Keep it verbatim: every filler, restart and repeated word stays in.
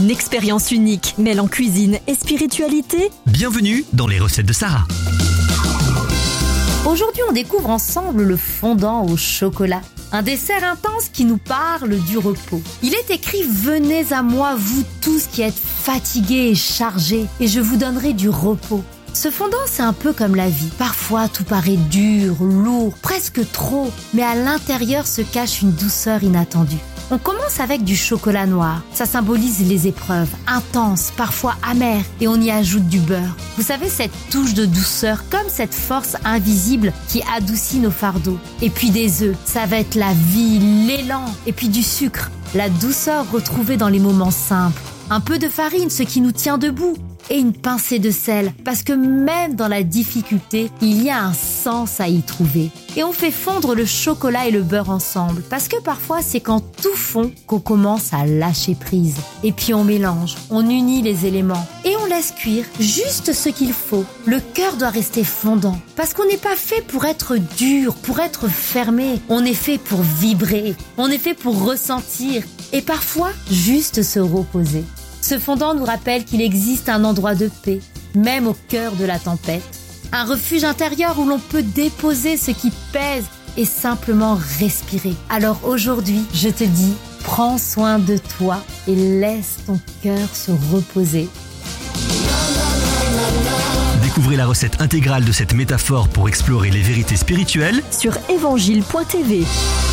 Une expérience unique, mêlant cuisine et spiritualité. Bienvenue dans les recettes de Sarah. Aujourd'hui, on découvre ensemble le fondant au chocolat. Un dessert intense qui nous parle du repos. Il est écrit « Venez à moi, vous tous qui êtes fatigués et chargés, et je vous donnerai du repos ». Ce fondant, c'est un peu comme la vie. Parfois, tout paraît dur, lourd, presque trop, mais à l'intérieur se cache une douceur inattendue. On commence avec du chocolat noir. Ça symbolise les épreuves, intenses, parfois amères, et on y ajoute du beurre. Vous savez, cette touche de douceur, comme cette force invisible qui adoucit nos fardeaux. Et puis des œufs, ça va être la vie, l'élan, et puis du sucre, la douceur retrouvée dans les moments simples. Un peu de farine, ce qui nous tient debout. Et une pincée de sel, parce que même dans la difficulté, il y a un sens à y trouver. Et on fait fondre le chocolat et le beurre ensemble, parce que parfois c'est quand tout fond qu'on commence à lâcher prise. Et puis on mélange, on unit les éléments, et on laisse cuire juste ce qu'il faut. Le cœur doit rester fondant, parce qu'on n'est pas fait pour être dur, pour être fermé. On est fait pour vibrer, on est fait pour ressentir, et parfois juste se reposer. Ce fondant nous rappelle qu'il existe un endroit de paix, même au cœur de la tempête. Un refuge intérieur où l'on peut déposer ce qui pèse et simplement respirer. Alors aujourd'hui, je te dis, prends soin de toi et laisse ton cœur se reposer. Découvrez la recette intégrale de cette métaphore pour explorer les vérités spirituelles sur évangile point t v.